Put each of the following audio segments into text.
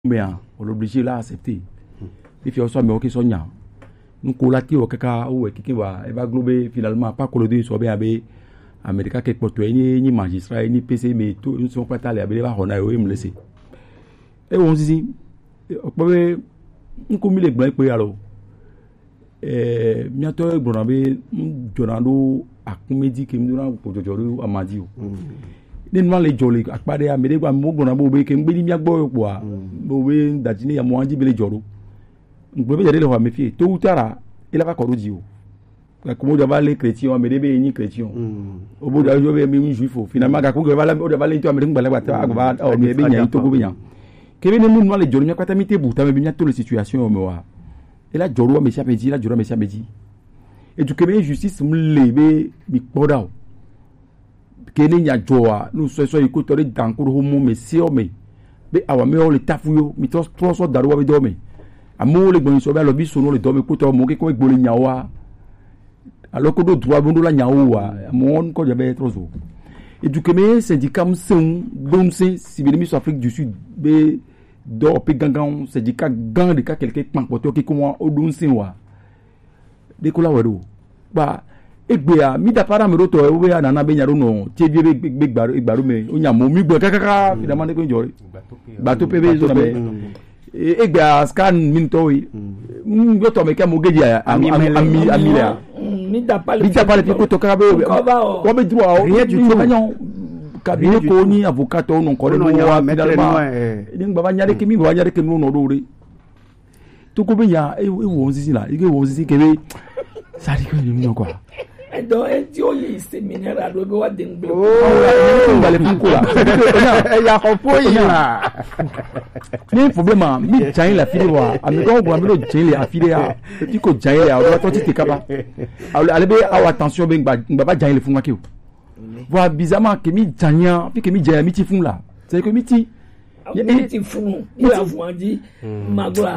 bien, on l'oblige là à accepter. Il fait ça, mais ok, son nya. Nous collatons au caca ou qui va glober finalement pas coloder sur bien avec Américain qui porte ni magistrat ni PC mais tout nous sommes pas allés avec les on a eu me laisser. Et on se dit, on comme les blancs pour alors. Bientôt Bonabe Jonando a comédie qui me donne pour Jojo à Madio. Ni nwa le jolly akpade ya mede gwa mo gbona bo be ke ngbedi mi agbo epo a bo we dajini ya mo anji bele joro ngbe be jade le wa mefie to utara ila ka koru ji o ko mo jaba le chrétien mede be yin chrétien o bo da jo be mi juifo finalement ka ko ge bala o da bala to mede ngbale gba ta agba o mi be nya to go be nya ke be ni nwa le joro mi kwata mi te bu ta me bi nya to le situation o me wa ila joro me sia peji ila joro me sia peji et du kebe justice mu lebe mi poda o kene nya joa nous so ikotori dankuru homo mesio me be awa me o le tafuyo mi to so daruwa be do me amu le gbon so be lo bi so no le do me ko to mo ke ko gbole nya wa aloko do droit bondo la nya wa mo ko jabe trozo et du keme syndicat msen donse si be mi so Afrique du Sud be do pe gangan syndicat gang de ka quelqu'un pampoto ki ko mo odunse wa de ko la wedo ba egbea mi da para mi roto we ya na be nyaro no tie bi be gbaru me onya mo mi gbe kakaka finalement ne ko njori bato pebe zo na be egbea scan min to wi go to me ke mo geji amile mi da pa le pico to ka be wo be droit rien du tout kanyon kabine ko ni avocat to no ko le mo wa finalement ni baba nyare ke mi baba nyare ke no no do re to ko be ya e wo nzizi la ige wo nzizi ke be sari ko ni no kwa donc un yi séminaire à do be wa dengbe ngale funkula ya hopoyi ni problème mi jain la file wa amigo go amilo jain le afile a ti ko jain le a o to ti kaba ale be awa attention be ngba jain le funwa ke o wa bizarrement que mi janya puis que mi jain mi ti fun la c'est que mi ti il ti fun il a vondi magla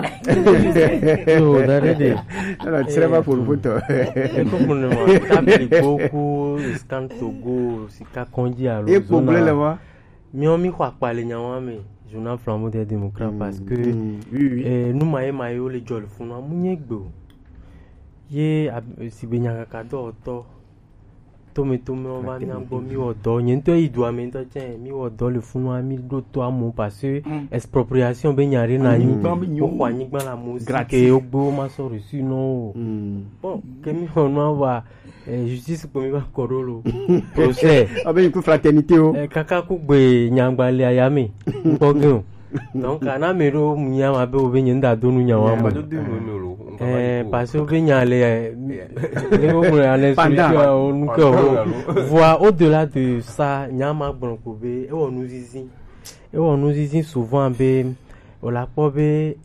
so darede alors c'est pas pour photo comme nous tapé beaucoup scan Togo sika konji a et problème là mi on mi kwa pale nyawa me journal Flambeau des démocrates parce que nous mayo le jol fun na munyegbe ye si benya ka do to tome on va nyambo mi odo nyento idwa me to chen mi odo le funu ami do to amu parce que expropriation be nyare na yin o kwa yin gban la mo que ogbo ma so reçu non bon que mi on va justice ko mi ba korolo procès abe ku fraternité o kaka ku gbe nyangbale ayami nkogun donc ana mero munya ma be obe nyinda donu nyawa ma parce que obe nyale les solutions voir au-delà de ça nyama bronkobe e wonu zizi souvent be o la pobe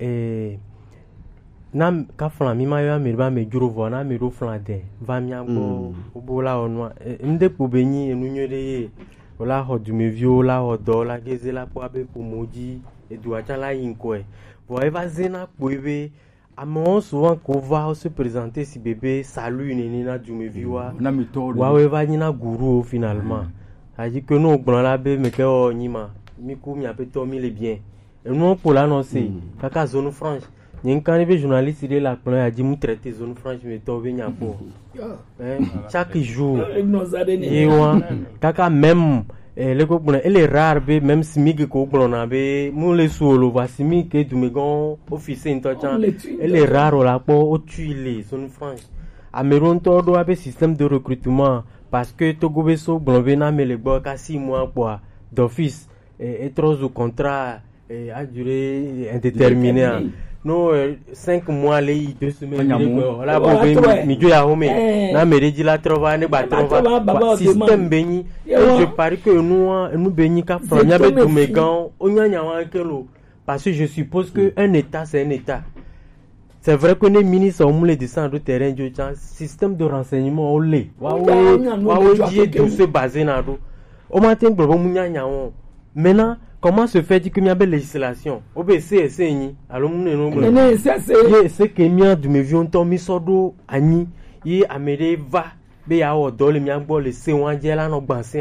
na ka flan mi ma yo ba me juro vo na me ro flan de va mi agbo obola onwa nde pobe nyi enunyode o la ho du me vio la ho do la geze la po abe pour moji et doit la yinkwe pour evazena poebe amon souvent qu'on va se présenter si bébé salut nina du me viwa wa eva nina guru finalement ça dit que nous on la be me ke o nyima mi ku mi apeto mi le bien et nous pour l'annoncer kaka zone franche nyen kan be journaliste de la plan a dit mu traiter zone franche me to be nya po chaque jour et wa kaka même le ko buna ele rare be même si mi ko blona be mu le solo va si mi ke du megon officier into chan ele rare la po o tuile zone franche ameron to do abe système de recrutement parce que Togo be so blonbe na me le gbo ka 6 mois quoi d'office et trop au contrat a duré indéterminé no 5 mois les 2 semaines la bo be mi jo ya home na me reji la trova ne ba trova système beni je parie que nous beni ka fronya be du megan onyanya wa kelo parce que je suppose que un état c'est un état. C'est vrai que les ministres ont les descendre du terrain du système de renseignement au lait tout se baser na do o matin gbo munyanya won maintenant comment se fait que il y a une législation obc ni alors c'est que mi du me vion to mi sodo ani yi amede va be ya o do le mi agbo le se won je la no gbansin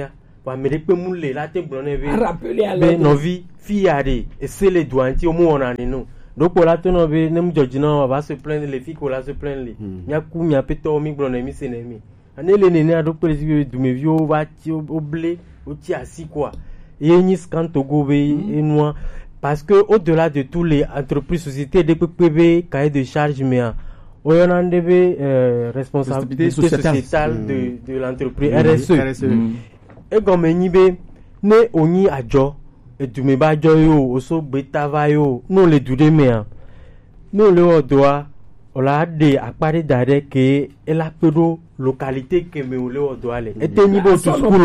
wa mere pe mule la te gbon be rappeler à be novi fiare et c'est les douanti au mo onani no donc pour la te no be nem jojina va se plaindre les filles ko la se plaindre nya ku nya peto mi gbon mi senemi anele nene a donc les du me vieux va ti au blé au ti assis quoi et ni scan Togo be et noir parce que au-delà de tous les entreprises sociétés de PPB cahier de charge mais on a des responsabilités sociétales de l'entreprise RSE et comme nibe ne oni ajo et tu me ba jo yo oso beta va yo non le dude mais non le odoa on a des appareils d'arrêt que elle a pedo localité que me le odoa le et nibo to school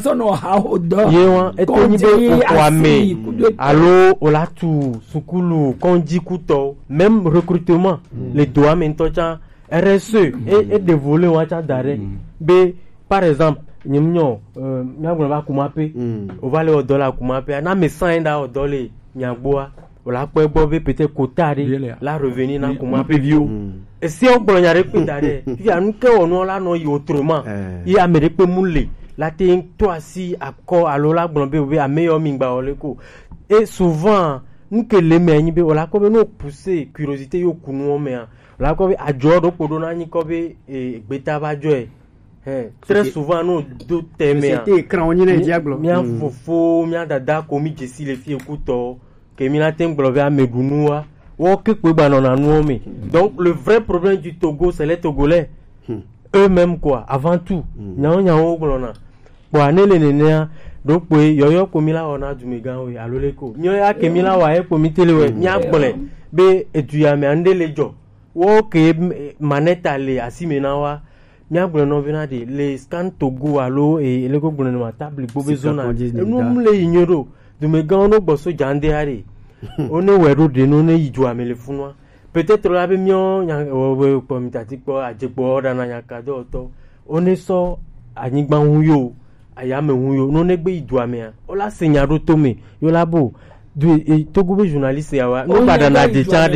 ho yewa et nibo kwame allo ola tu sukulu konji kuto même recrutement les doigts maintenant RSE et de voler wacha d'arrêt b par exemple nyimnyo nyagbo ba kumape o va le odola kumape na me sanda odole nyagboa ola pe gbo be peut-être kotari la revenir na kumape bio et si on gbo nyare pe d'arrêt il y a nous que on la no y autrement il y a mere pe mule la te toi si accord alola gbo be a meilleur mingba oleko et souvent nous que les meñi be ola ko be no pousser curiosité yo kunu o me la ko be ajo do podo na ni ko be e gbeta ba jo très souvent nous do teme c'était écran on y diable mia fofo mia dada komi jesi les filles kuto ke mi la tem glove a medunua wo ke pe ba na nu mi donc le vrai problème du Togo c'est les Togolais eux-mêmes quoi avant tout nyao glona bo anele nene donc pe yoyo komi la ona du megan we aloleko nyo ya ke mi la wa e komi tele we mi agbole be etuya me andele jo wo ke maneta le asimena wa mi agbole no vena de les scan Togo alo et le go gbona ma table bobe zona no mle inyoro du megan no boso jande hari on est wero de no ne ijo amele funwa peut-être la be mio nya o komitati po ajepo dana nya kado to on est so anyigba huyo ayame huyo no ne gbe ijo amea o la senyaro to me yo labo du Togo be journaliste yawa no badana de chade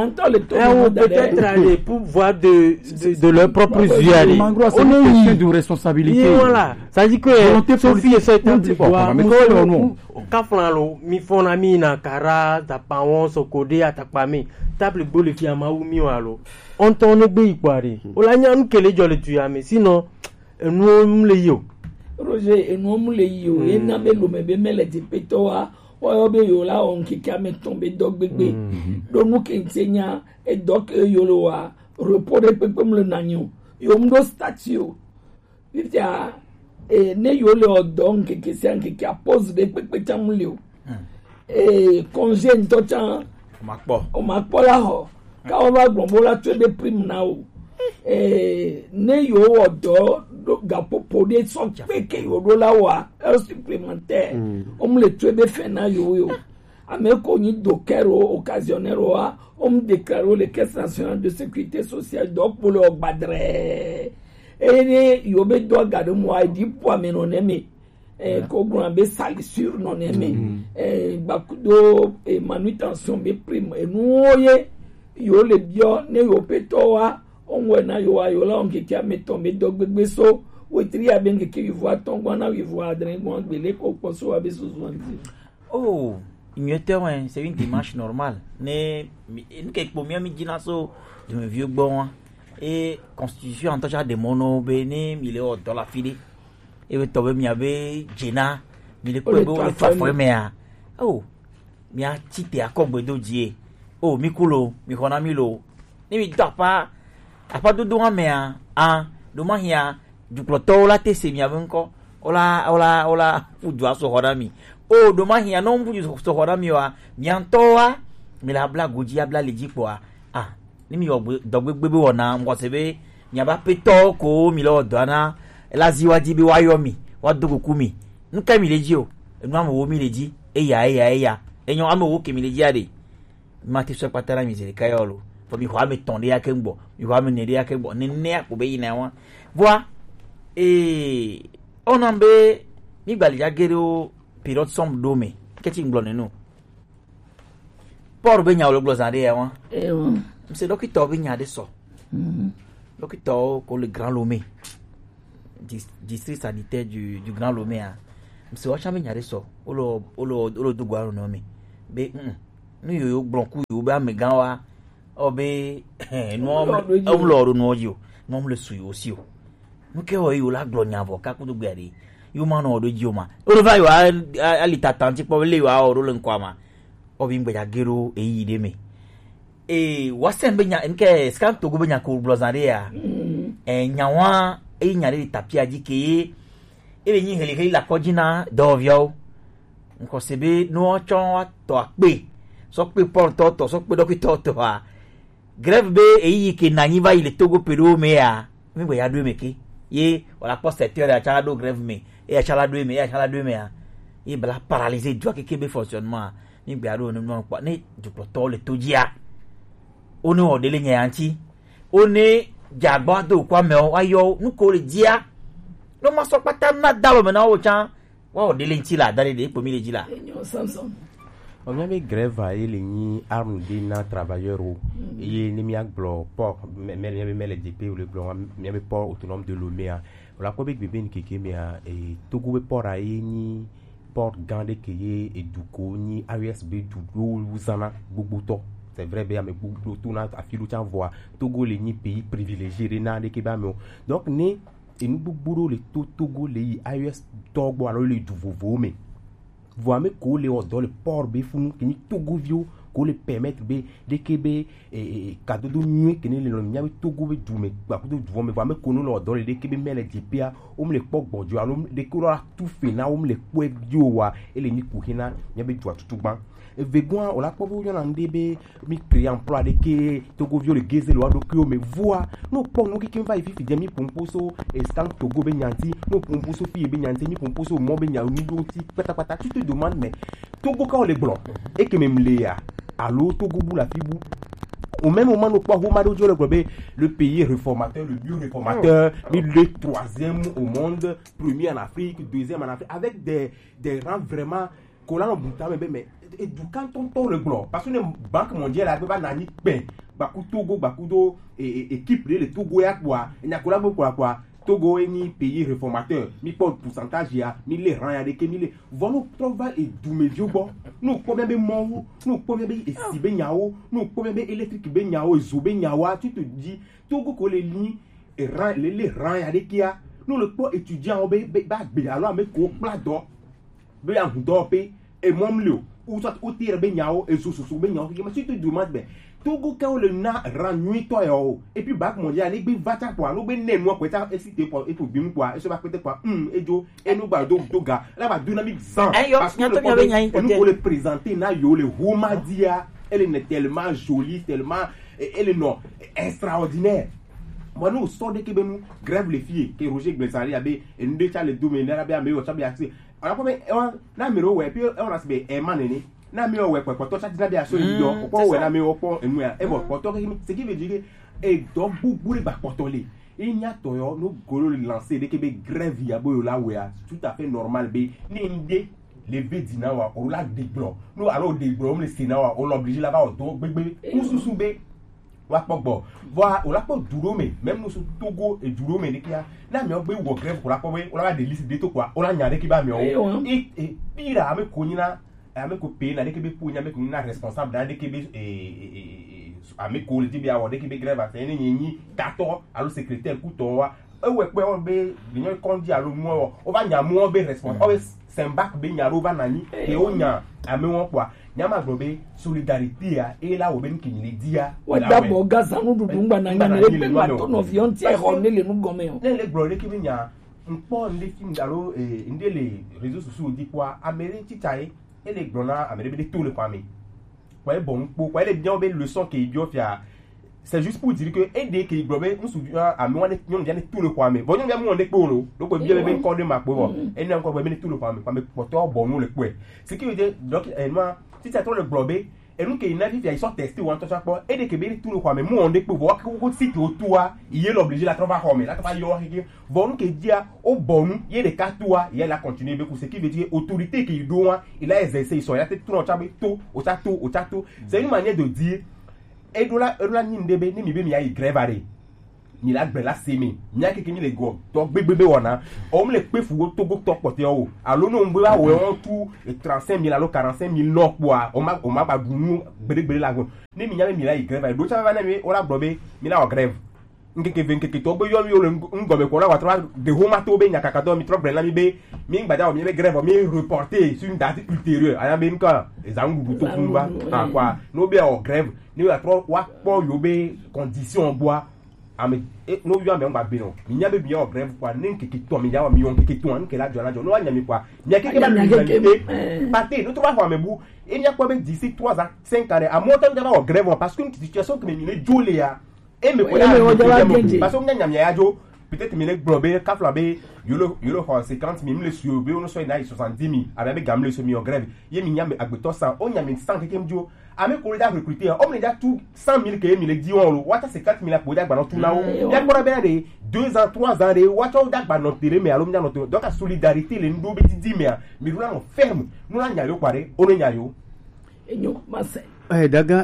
peut-être aller pour voir de leur propre yeux aller on est une question de responsabilité voilà ça dit que Sophie et cette mais non kaflalo mi fona mi na kara ta pawon so kode atapami table bole fi amawu mi walo on ton ne gbe ipare o la nya nkele jo le tuyame sinon enu mle yo Roger enu mle yo ena be lo mebe mele ti petoa o be yo la on ki ka me tombe dogbegbe do nu ke nsenya e dok yo lo wa report de pepe mle nanyo yo mdo statue vivia ne yo le odon ke sian ke a pose de pepe chamleo congé ntocha o makpo la ho ka o ba gbon la tue de prime na o ne yo odo ga popo de so pe ke yo do la wa supplémentaire o me le tue de fena yo ame ko ni docker occasionnel o me déclare les caisses nationales de sécurité sociale donc pour le badre ene yo be do gade mo ID po ameno neme ko gbon be salissure non neme bakudo manutention be prime enoye yo le bio ne yo petoa onwe na yo la on ki ameton be dogbegbe so we tri aben ki voit ton gona we voit adren gon gbele ko poso abe sozuanti c'est une démarche normale ne quelque pomia mi dina so de me vieux bon et constitution en tant que mono bene mille dans la file et to be mi abe jena mille ko be o fa fo me a mi a tite akogbe dojie mi kulo mi kona mi lo ni mi tapa apa do me a do ma hia du ploto la te se mi abe nko ola fudu aso hoda mi do ma hia no mbu so hoda mi wa mi antoa mi la bla goji abla leji po ni mi dogbegbe wona ngosebe nya ba peto ko mi lo dana la ziwaji bi wayo mi wa dogoku mi nka mi leji o enu am wo mi leji eya enyo am wo ke mi leji ade ma ti so patara mi zere kayolo fo mi ho am tonde ya kengbo mi ho am ne ya kengbo ne ko be yin won voi onambe mi gbali ya gero period som do me keti nglone no por be nya o glosare ya won c'est docteur Vigna de so. Docteur pour le Grand Lomé. District sanitaire du Grand Lomé. mse wa chame nyare so olo do gwa no me be no yo blonku yo be amegan wa obe no lord no yo no le su yo si o no ke o yo la glonya vo ka ku do gbe yo ma no do jioma olo va yo ali tatanti po le wa o ro nkwa ma obi ngbe ya gero eyi de me wasen benya nke scam to go benya ko blozarea nyawa nyare tapia jike nyi heli la kojina dovio nko sebe no chon to ape so pe pon to so pe dokito to ha grève be eyi ke nanyi va ile togo pedo me ya mi bo ya do me ke ye wala post secteur ya chala do grève me e chala do me ya e bla paralyser doit ke be fonctionnement ni gbe aro no pa ni du poto le tojia oni odele nyanti oni jagba do kwa me o ayo nuko le dia no ma so pata na dawo me na o chan wa odele nti la dale de po mi le ji la Samson on avait grève à les armes de travailleurs et les miak blo port mais les DP ou le blanc mais port autonome de Lomé la ko be bebe ni keke me et togo be port a ni port gande keye et duko ni AUSB du uzana bubuto c'est vrai bien mais bubuto tout na afilu chan voix Togo les ni pays privilégié na de keba me donc né et nous buburo les Togo les AUS Togo alors les du vovo voit me coller dans le port be funu qui ni Togo vio ko le permettre be de kebe cadeau de nuit que ne le nyame Togo be du me ba ko du me voit me kono lo dans le de kebe mele dipia o me le pok bojo alo de ko la tout fait na o me le kwe dio wa ele ni ku hina nyabe du atutu ban vegoin o la po bo yon ndebe mi créer emploi de ke Togo vio le geze lo do ko me voit no po no ki va ifi de mi pomposo et stand Togo be nyanti no pomposo fi be nyanti mi pomposo mo be nyaw ni do ti pata tu te demandes mais Togo ka o le blanc et que même léa allo Togo bou la fibu au même moment nous pas le pays réformateur le mieux réformateur le troisième au monde premier en Afrique deuxième en Afrique avec des rangs vraiment collant bouta mais et du quand on le blanc parce que la banque mondiale a pas nani ben baku Togo bakudo et équipe le Togo ya quoi il y a quoi Togo est ni pays réformateur, mi porte pourcentage ya, mi les rangs ya de ke mi les vont trouver et du medio bon. Nous combien de mon, nous combien de si ben yao, nous combien de électrique ben yao, zo ben yawa, tu te dis Togo ko les lignes et rangs les rangs ya de kia. Nous le po étudiant au be alors me ko plado. Be en dope et mom le ou soit au tire ben yao et zo ben yao, mais tu te demandes ben Togo quand le na ranui to yo et puis bac mondial et bi vata pour nous ben ne moi kweta excité pour et pour bim quoi et ça va peut-être quoi et jo et nous ba do ga là ba dynamique 100 parce que nous le présenter na yo le Romadia elle est tellement jolie tellement elle est non extraordinaire moi nous sort de que nous grève les filles que Roger Glensari abe et nous déjà le domaine là ba me yo chabi accès on a pas na mero ouais puis on a se e manene na mi owe pepoto cha dina bia so yi do opo we na mi opo enu ya e bo poto ki ce qui veut dire e do bubure ba potole inya toyo no golo lancer de ke be grève ya boyo la we a tout à fait normal be ni ndé lever dina wa o la de blo no alors de blo me sina wa on l'oblige là ba o do gbegbe mususu be wa pogbo wa o la po duro me même nous Togo et duro me de kia na mi ogbe wo grève ko la po we o la de liste de to kwa o la nya de ki ba mi o e pira ame konyina avec au pays n'allait que pour n'y avec une responsable d'aller que avec au le tibia ou de que grève à faire ni 14 alors secrétaire couteau ouais on be bien conduit à moi on va n'y a moi be responsable c'est bac be n'y a va nani et on y a ame on quoi nyama globé solidarité et là au ben qui ni dia d'abord gaza nous dungba na ngane le to no fionti e ho ne le nu gome o le globé qui be nya on les films dalo et les réseaux sociaux dit quoi américain titaye et les grona américains de tout le famille ouais bon pourquoi les bien ben leçon qui idiot fia c'est juste pour dire que aider qui globé on souvient à moi on vient de tout le famille bon on vient mon épaule donc bien ben corde ma pour et non encore ben tout le famille comme porteur bon nous le quoi ce qui veut dire donc moi si ça le globé et nous qui n'a ils sont testés ou en tout ça pour aider que ben tout le famille moi on pour voir que site autour il est obligé la travailler comme là travailler yo bon que dia au bon il y a des cas toi il y a la continuer beaucoup ce qui veut dire autorité qui doit il a exercé ils sont il y a tout le temps au tatou c'est une manière de dire et de la ni ndebe ni mi be mi ayi grève arrêt mi la gbɛ la se mi mia keke mi le gɔ tɔ gbɛgbɛgbɛ wɔna ɔmu le kpe fugo togo tɔ kpɔtɛ o alo ne ŋun bɛ wɔ wɔn tu 35 000 alo 45 000 nɔ kpɔa o ma ba dunu gbedegbede la gbɔ ne mi nya bɛ mi la yi grève do caman ne mi o la gblɔ be mi la wɔ grève nkeke tɔ gbe yɔ mi o le ŋgɔmɛ kɔ la wa trɔ de homa to be nyakaka dɔ mi trɔ gblɛ la mi be mi gbadza wɔ mi be grève mi reporter sur une date ultérieure aya be nka ezangudu to funu ba quoi n'o be wɔ grève ne wa trɔ wa kpɔ yo be condition boa ame no yo ame ngba be no mi nya be bi wɔ grève quoi ne nkeke tɔ mi ya wɔ mi yon nkeke tɔ nke la jɔ no wa nya mi quoi nya keke ba mi pate no to ba fɔ ame bu e nya kpɔ be d'ici 3 ans 5 ans a mo tɔ mi wɔ grève parce que une situation que mi ne jole ya e me ko ya parce que nya ya jo peut-être mi le globé kafla be yolo 50 000 le sur be on so na 70 000 avec gamle so mi en grève ye mi nyam agbeto 100 on nyam 100 keke mjo ame ko da recruter on me da tout 100 000 ke mi le di on lo wata 50 000 ko da gba no tout na o ya gbora be de 2 ans 3 ans de wata da gba no tere me alo mi no donc la solidarité le ndo be di me mi rula no ferme no na nyayo kware o no nyayo enyo mase daga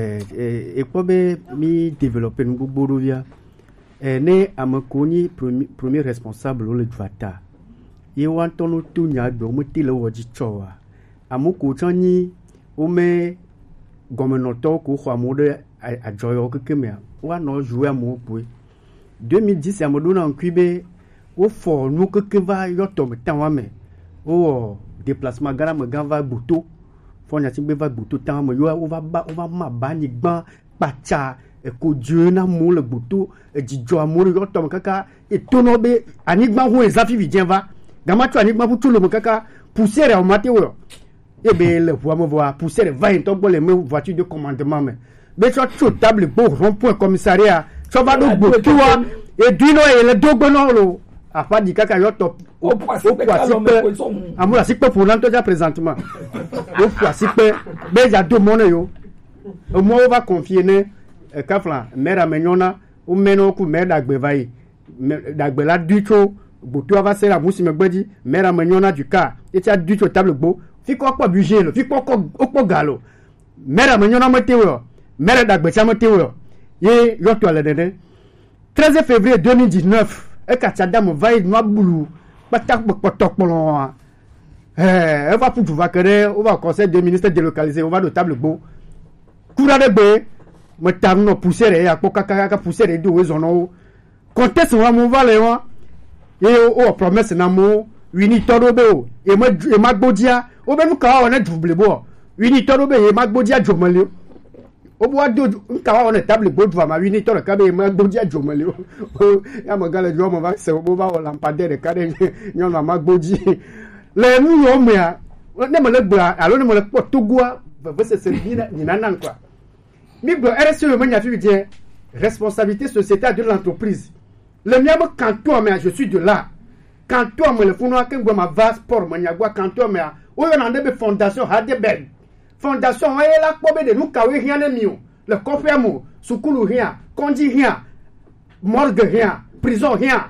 ekpobe mi développer ngbogboro via ne amakoni premier responsable le dvata ye wantono tu nya do mutile woji chowa amuko chani ome gomenoto ko khwamode ajoyo kekemia wa no jouer mo pou 2010 amodona nkibe o fo nu kekeva yotom tanwame o déplacement gara me ganva buto fo nya timbe va buto tanwame yo o va ma bani gban pacha ko Dieu na mo le buto jijo amuri yotom kaka etono be anigba ho ezafi vidien va gama tu anigba pu tout le kaka pousser au matin wo e be le voix me voir pousser va en tombe les voitures de commandement mais be tu table beau rond-point commissariat tu va do buto et dino e le dogono lo afa di kaka yoto o poisipe amura sikpe pour l'anto ja présentement o poisipe be ja do mono yo o mo va confier ne kafla mera menyona o meno ku me dagbe vai dagbe la ducho buto va ser la musi megbedi mera menyona du cas et tu as ducho table gbo fi ko budget lo fi ko galo mera menyona metewo mera dagbe cha metewo ye yoto le dede 13 février 2019 e ka chadam vai no bulu patak potokpolo e va pour va kere on va conseil des ministres délocalisé on va de table gbo kura de gbe me tamno pousser ya kaka pousser do wezono conteste wa mo vale wa e o promesse na mo wini torobe o e magbodia o be nuka wa na double bo wini torobe e magbodia jomale o bo ado nka wa na table bo ma wini toro ka be magbodia jomale o ya mo gale jo mo va se o bo va o lampadaire ka de nyon ma magbodi le mu yo me a ne mo le gba alo ne mo le potogua va se ni nan quoi mi gbo RSE le manya fi bien responsabilité sociétale de l'entreprise le miam kanto me je suis de là kanto me le funo ke gbo ma va sport manya gwa kanto me o yo na de fondation Hadebel fondation wa la kpobe de nu kawe rien ne mio le confirmo sukulu rien kondi rien morgue rien prison rien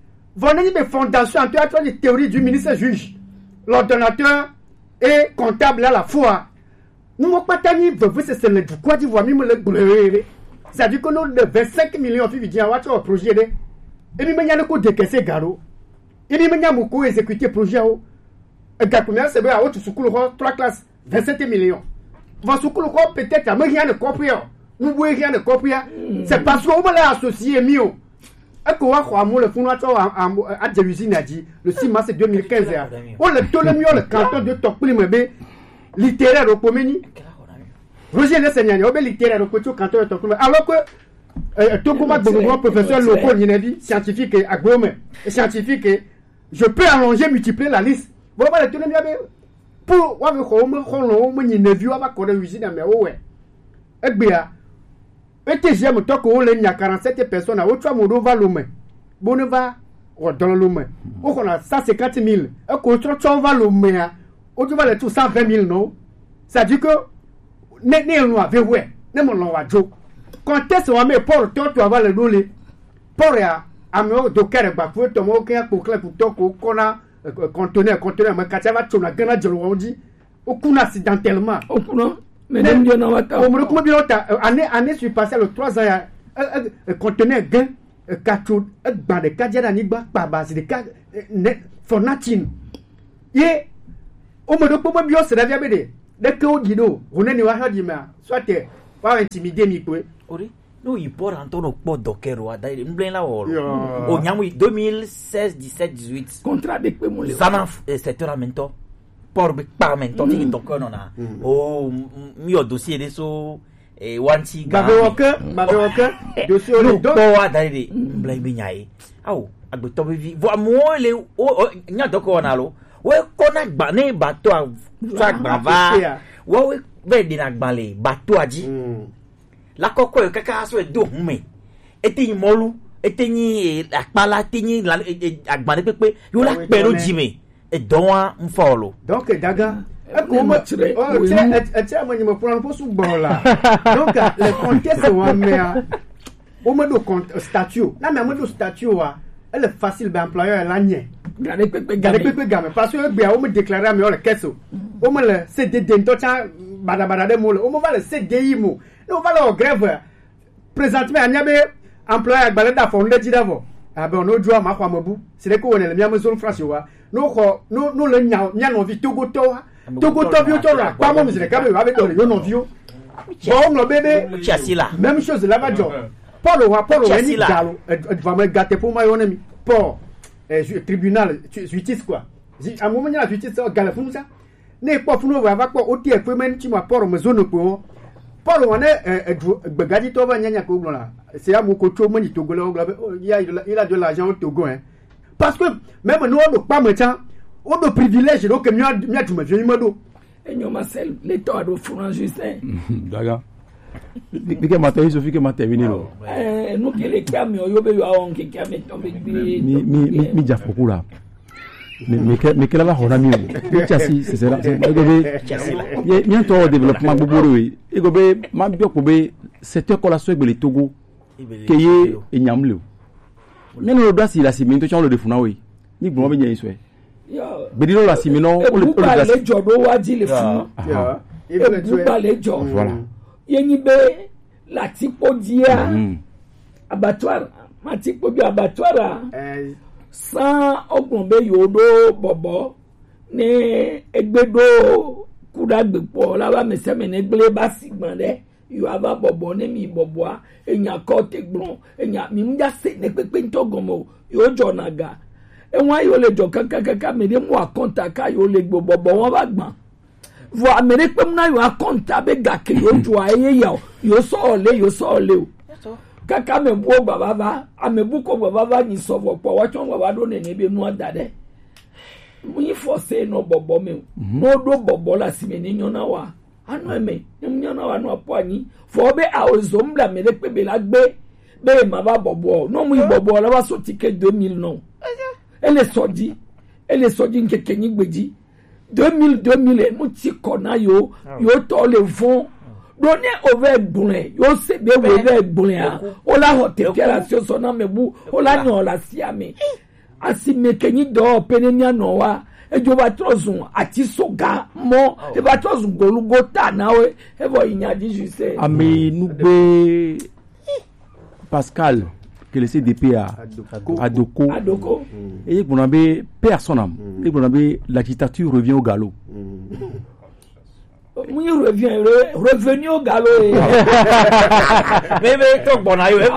venez de fondation en théâtre de théorie du ministre juge l'ordonnateur et comptable à la fois. Nous ne pas c'est le quoi tu vois même le bleu. Ça dit que nous de 25 millions de filles à projet de et puis maintenant le décaisser garo. Et puis maintenant beaucoup exécuter projet au gars c'est bien à autre sous 3 classes 27 millions. Va sous peut-être à rien de comprendre. Nous voyons rien de comprendre. C'est parce qu'on va l'associer mieux. Et qu'on va croire le fond à Jérusalem a dit le 6 mars 2015. On le tout le mieux le canton de Tokoulimebe littéraire au Pomeni. Roger Le Seigneur, on est littéraire au canton de Tokoulimebe. Alors que Tokouma Bonobo, professeur local scientifique et agrome scientifique, je peux allonger, multiplier la liste. Voilà le tout le mieux pour voir le home, il ne vit pas qu'on a usine, mais ouais. Et bien. Et TGM toko le nya 47 personnes à autre modo va l'homme. Bonova ou dans l'homme. Ou qu'on a 150 000. Et qu'on trouve va l'homme. Ou tu vas le tout 120 000 non. Ça dit que ne nous avait ouais. Ne mon l'on va jo. Quand est-ce qu'on met pour toi tu vas le rouler. Pour ya amo do kere ba pour toi mo kia pour clair pour toi qu'on a conteneur mais quand ça va tu na gana jolo on dit au coup accidentellement. Au coup non. Mais même Dieu n'a pas. On me recommande bien année sur passé le 3 ans conteneur gain katro egba ɖeka dze ɖe anyigba kpa basi ɖeka for nothing ye wome ɖo kpɔ be biɔ se ɖe via be ɖeke wodzi ɖo huneni woaxɔ dzi mea soit woawɔ intimide mi kpoe ori no yi bɔra ntɔ no kpɔ dɔkɛro ada yi nblen la wɔ o nyamu 2016 17 18 contrat de pe mo le zana secteur amento por be pa amento ti dɔkɛ nɔ na o mi yɔ dossier de so wanti ga mabe wɔke dossier no le do kpɔ ada yi de nblen be nya ye awo agbetɔ be vi vo amewo le o nya dɔkɛ wɔ na lo wo kɔ na gba ne bato a so agba va wo ve de na gba le bato adzi lakɔkɔ yi kaka so edo hume ete yi mɔlu ete nyi akpala ete nyi agbane kpekpe yo la kpɛ no dzime edɔwa nfa olo. donc daga eko mo tire eti ame nyime kura no su gbɔ la donc le contexte wa mea o me do statut na me do statut wa elle facile be employeur la nye gane kpekpe game parce que gbea o me déclarer ame o le keso o me le CDD ntɔtsa badabada de mo le o me va le CDI mo no va le grève présentement anya be employeur agbalẽ da fond de dzi d'avant abe on odua ma kwa mabu c'est que on est le miam zone France wa no le nya no vi togoto vi to la pa mo mizire ka be wa be do le yo no vi o bon no bébé Chasila même chose là va job Paul ni galo va me gâter pour ma yonemi pour tribunal justice quoi à un moment la justice gala funu ça ne pas funu va quoi au tie pe men ti ma pour me zone ko Paul wane gbegadi to ba nyanya ko la c'est à mon coach mani Togo là il a de l'argent au Togo hein parce que même nous on pas maintenant on a privilège donc mieux tu me viens modo et nous Marcel l'état de France Justin daga dike mata hizo fike mata vini lo nous que les cam yo be yo on que cam tombe mi jafokula mais kela la hona mi chasi c'est ça c'est gobe bien to développement boboro e gobe ma bi ko be secteur kola so egbele Togo keye enyamle mais no do asi la simento cha lo de funa we ni gbon be nyen so e bedi lo la simino o le pas le jodo wa di le fun e pas le jodo voilà yeni be la tipo dia abattoir ma tipo bi abattoir sans ogun be yodo bobo ne egbedo kudagbepo la ba meseme ne gble ba sigban de yo aba bobo ne mi boboa enya ko tegbon enya mi mja se ne pepe ntogomo yo jonaga enwa yo le jo kakaka me de mo akonta ka yo le gbo bobo won ba gban vo amere pe mu na yo akonta be gake yo jo aye yo so ole o kaka me bo baba ba amebu ko baba ba ni so bo po wa chon baba do ne be nu ada de mu yi force no bobo me no do bobo la si me ni nyona wa anu eme ni nyona wa no apo ani fo be a ozombla me le pe be la gbe be ma ba bobo no mu yi bobo la ba so ticket 2000 no ele soji nke kenyi gbeji 2000 mu ti kona yo to le fond donné over blin yo se be over blin o la hotel la so na mebu o la nyo la siame asi mekenyi do penenia no wa ejo ba trozun ati soga mo e ba trozun golugo ta na we e bo inya di juste ami nugbe Pascal que le CDP a Adoko et qu'on avait personne et qu'on avait la dictature revient au galop. Oui, revenu au galop. Mais toi, bon,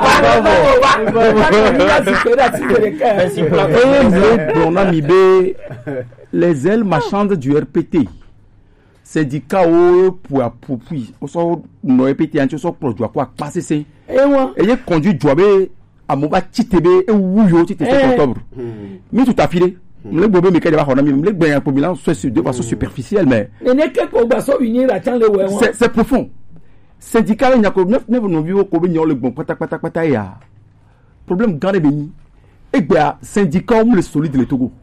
on a mis les ailes marchandes du RPT. Syndicat pour on sort no RPT en sort produit quoi passer c'est et conduit job à mon titebe et wuyo tite 7 octobre. Mais tout à fait le bobo me kede ba hona mi le gben pour bilan soit de façon superficielle mais c'est profond. Syndicat nya ko 9 no bio ko be nyon le bon pata ya problème grand beni et gba syndicat le solide le Togo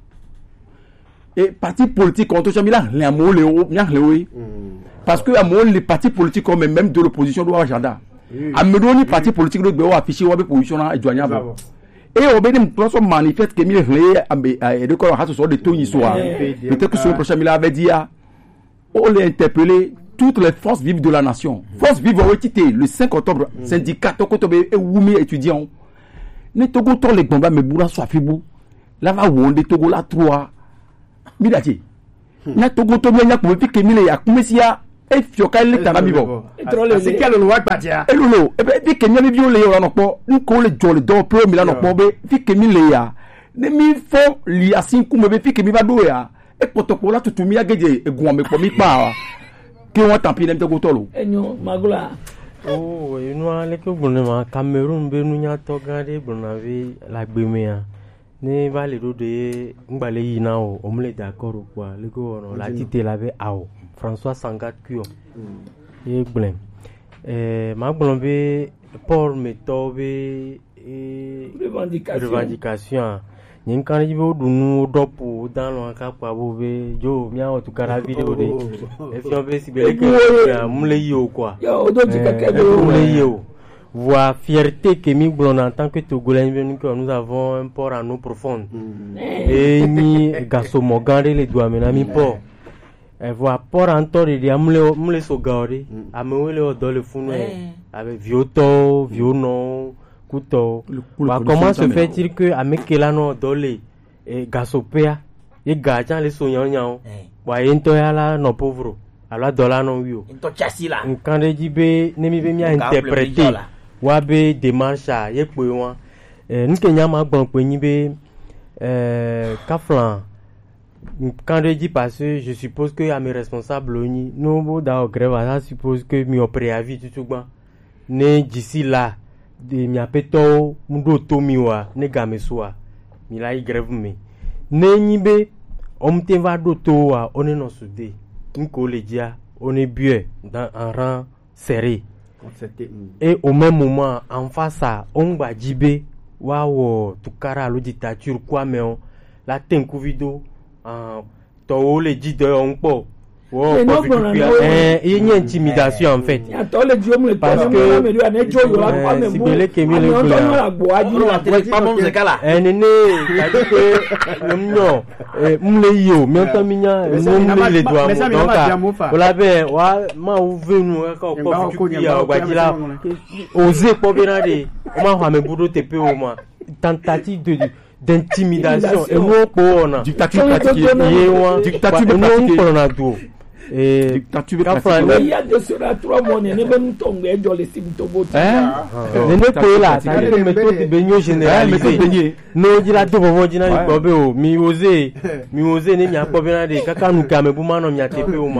et parti politique contre Chamila les mo le parce que les partis politiques comme même de l'opposition doit agenda amedoni parti politique do gbe o afficher wa be position na adjoignable et on be dem so manifeste que mi le et de quoi ha so de Tony soir peut-être que ce prochain Chamila avait dit on les interpeller toutes les forces vives de la nation forces vives ont quitté le 5 octobre syndicat Tokotobe et Wumi étudiants ne Togo tɔ le gbɔn ba me bura so afibu la va wɔn de Togo la trois mi da tse na Togo tɔ mi nya kpo fi ke mi le akumesia e fio ka le tana mi bɔ c'est quel le wa gbadia e lolo e be fi ke mi bi o le yɔrɔ nɔ kpɔ n ko le jɔ le dɔ pro mi la nɔ kpɔ be fi ke mi le ya ne mi fɔ li asi kume be fi ke mi ba do ya e kpɔtɔkpɔ la tutu mi ageje egun me kpɔ mi pa ke wɔn tapi ne Togo tɔ lo enyo magula oh inu ale ke gbɔnɛ ma Cameroun be nunya tɔ gã ɖe gbɔna vi la gbemea ne va le ɖo de ŋgbale yina o me le d'accord o quoi le ko wɔnɔ la tite la be awo François Sanga Kuyo ye gblẽ ma gblɔ be Paul metɔ be revendication nye kan be o dunu o dɔpo dan lɔ ka kpa bo be jo miawɔ tukara video de efiɔn be si bele ke mule yi o quoi yo do ti keke be mule yi o voix fierté que mi gblɔna en tant que Togolais que nous avons un port en eau profonde et ni gasomɔ gã ɖe le dua me na mi port voix port ŋutɔ de dia mule so gã o de amewo le dɔ le funu avec viwo tɔwo viwo nɔwo kutɔwo wa comment se fait-il que ame ke la nɔ dɔ le gasopea ye ga tsã le so nyawo wa ye ŋutɔ ya la nɔ pauvre alo adɔ la nɔ wi o nkan ɖe dzi be ne mi be mia interpréter wa be démarche a ye kpoe wa nuke nya ma gbɔn kpoe nyi be kaflan nkan ɖe dzi parce que je suppose que ame responsable nyi no bo da o grève ça suppose que mi o préavis tutugba ne d'ici là de miapetɔwo ŋɖo to mi wa ne game soa mi la yi grève me ne nyi be omte va ɖo to wa one nɔ sude nko le dzia one bue dans un rang serré et au même moment en face à on gba dzi be wa wɔ tukara alo dictature kuamewo la te ŋkuvi do tɔwo le dzi dɔ yɔ ŋkpɔ Wow, il y a intimidation en fait. Parce que si belé que mi le d'intimidation et nous on a dictature pratiquée il y a de cela 3 mois ne même tomber dans les symptômes ne ne là ça veut méthode benyo généralisé no dira to bobo dina ni bobe o mi ose ne mi akpo be na de kaka nu ka me bu ma no mi atepe o